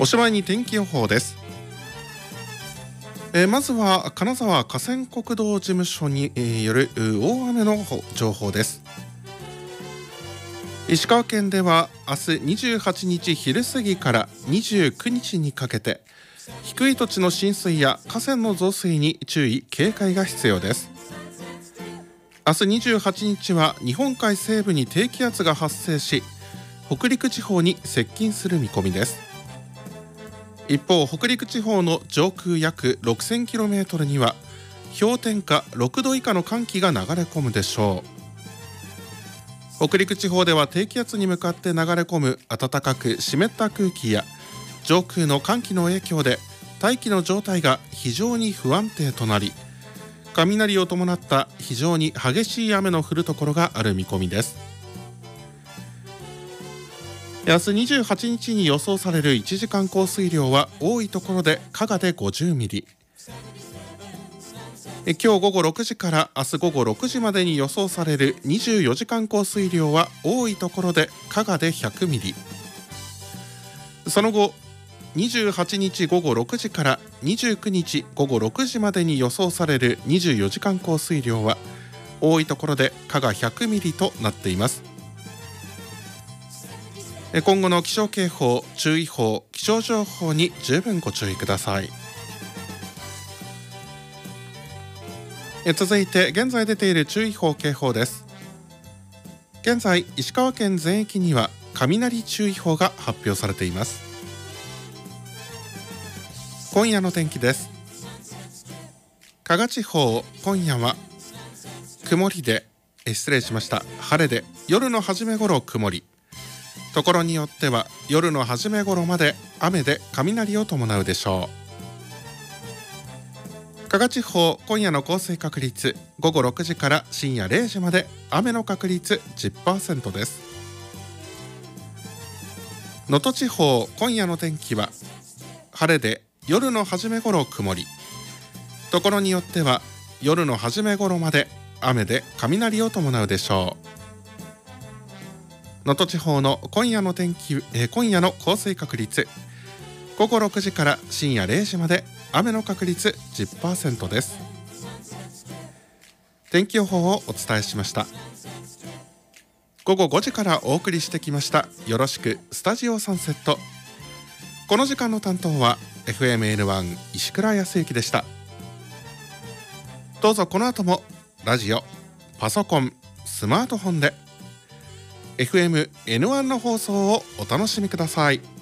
おしまいに天気予報です。まずは金沢河川国道事務所に、よる大雨の情報です。石川県では明日28日昼過ぎから29日にかけて低い土地の浸水や河川の増水に注意警戒が必要です。明日28日は日本海西部に低気圧が発生し、北陸地方に接近する見込みです。一方、北陸地方の上空約 6000km には氷点下6度以下の寒気が流れ込むでしょう。北陸地方では低気圧に向かって流れ込む暖かく湿った空気や上空の寒気の影響で大気の状態が非常に不安定となり、雷を伴った非常に激しい雨の降るところがある見込みです。明日28日に予想される1時間降水量は多いところで加賀で50ミリ、今日午後6時から明日午後6時までに予想される24時間降水量は多いところで加賀で100ミリ、その後28日午後6時から29日午後6時までに予想される24時間降水量は多いところで加賀100ミリとなっています。今後の気象警報、注意報、気象情報に十分ご注意ください。続いて現在出ている注意報警報です。現在石川県全域には雷注意報が発表されています。今夜の天気です。加賀地方、今夜は曇りで晴れで夜の初め頃曇り、ところによっては夜の初め頃まで雨で雷を伴うでしょう。加賀地方、今夜の降水確率午後6時から深夜0時まで雨の確率 10% です。能登地方、今夜の天気は晴れで夜の初め頃曇り、ところによっては夜の初め頃まで雨で雷を伴うでしょう。能登地方の今夜の天気、今夜の降水確率午後6時から深夜0時まで雨の確率 10% です。天気予報をお伝えしました。午後5時からお送りしてきましたよろしくスタジオサンセット。この時間の担当は FMN1 石倉康之でした。どうぞこの後もラジオ、パソコン、スマートフォンで FMN1 の放送をお楽しみください。